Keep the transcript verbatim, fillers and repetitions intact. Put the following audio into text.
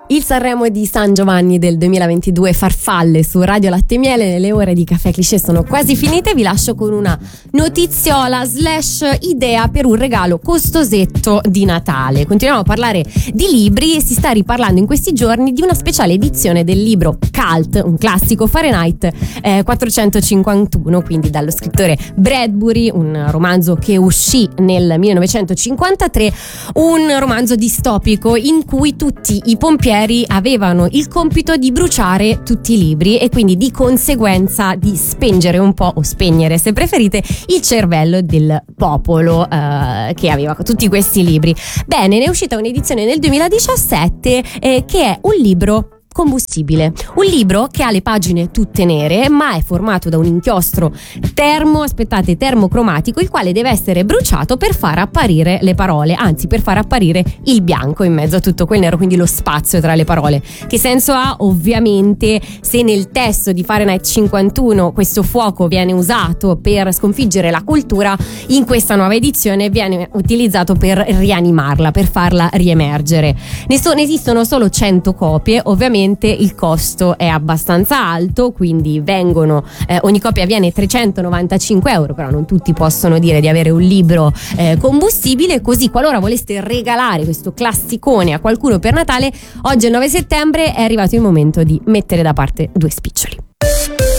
Il Sanremo di San Giovanni del duemilaventidue, farfalle su Radio Latte e Miele. Le ore di Caffè Cliché sono quasi finite. Vi lascio con una notiziola slash idea per un regalo costosetto di Natale. Continuiamo a parlare di libri e si sta riparlando in questi giorni di una speciale edizione del libro Cult, un classico, Fahrenheit eh, quattrocentocinquantuno, quindi dallo scrittore Bradbury, un romanzo che uscì nel millenovecentocinquantatré, un romanzo distopico in cui tutti i pompieri avevano il compito di bruciare tutti i libri e quindi di conseguenza di spengere un po', o spegnere se preferite, il cervello del popolo eh, che aveva tutti questi libri. Bene, ne è uscita un'edizione nel duemiladiciassette eh, che è un libro combustibile, un libro che ha le pagine tutte nere ma è formato da un inchiostro termo, aspettate, termocromatico, il quale deve essere bruciato per far apparire le parole, anzi per far apparire il bianco in mezzo a tutto quel nero, quindi lo spazio tra le parole. Che senso ha? Ovviamente, se nel testo di Fahrenheit cinquantuno questo fuoco viene usato per sconfiggere la cultura, in questa nuova edizione viene utilizzato per rianimarla, per farla riemergere. Ne, so, ne esistono solo cento copie, ovviamente il costo è abbastanza alto, quindi vengono eh, ogni copia viene trecentonovantacinque euro, però non tutti possono dire di avere un libro eh, combustibile, così qualora voleste regalare questo classicone a qualcuno per Natale, oggi è il nove settembre, è arrivato il momento di mettere da parte due spiccioli.